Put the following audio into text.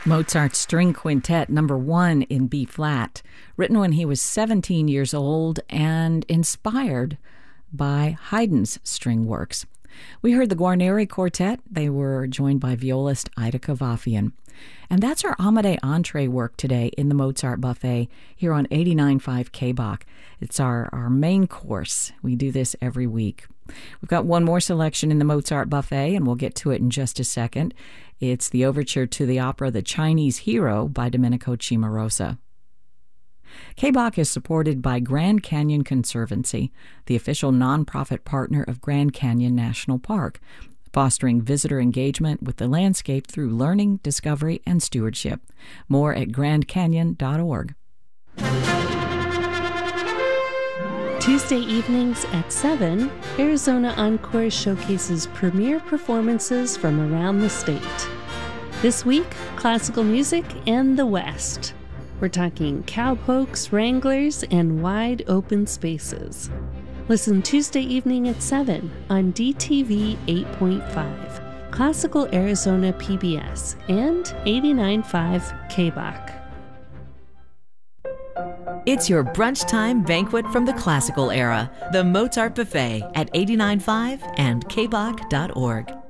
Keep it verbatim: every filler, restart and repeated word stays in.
Mozart's String Quintet, number one in B flat, written when he was seventeen years old and inspired by Haydn's string works. We heard the Guarneri Quartet. They were joined by violist Ida Kavafian. And that's our Amade entree work today in the Mozart Buffet here on eighty-nine point five K B A C. It's our, our main course. We do this every week. We've got one more selection in the Mozart Buffet, and we'll get to it in just a second. It's the overture to the opera The Chinese Hero by Domenico Cimarosa. K B A C is supported by Grand Canyon Conservancy, the official nonprofit partner of Grand Canyon National Park, fostering visitor engagement with the landscape through learning, discovery, and stewardship. More at grand canyon dot org. Tuesday evenings at seven, Arizona Encore showcases premier performances from around the state. This week, classical music and the West. We're talking cowpokes, wranglers, and wide open spaces. Listen Tuesday evening at seven on D T V eight point five, Classical Arizona P B S, and eighty-nine point five K B A C. It's your brunch time banquet from the classical era, the Mozart Buffet at eighty-nine point five and K B A C dot org.